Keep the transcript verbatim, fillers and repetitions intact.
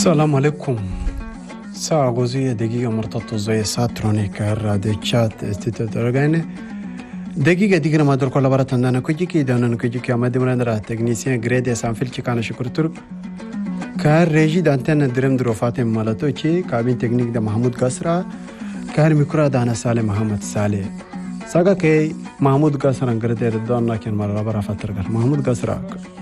السلام عليكم. ساعة غوزية دقيقة مرتبطة زي ساتروني كهرة دي تشات استيتوترغاني دقيقة دقيقة ما دور كل برا تندانا كوجيكي دانا كوجيكي أما دمران را تكنيسيان غريدي سانفيل چكانا شكر ترك كهر ريجي دانتين درم درو فاتم مالتو چي كابين تكنيك دا محمود قصرا كهر مكرا دانا سالي محمد سالي ساقا كي محمود قصرا غريدي ردوان لكن مالا برا فتر محمود قصرا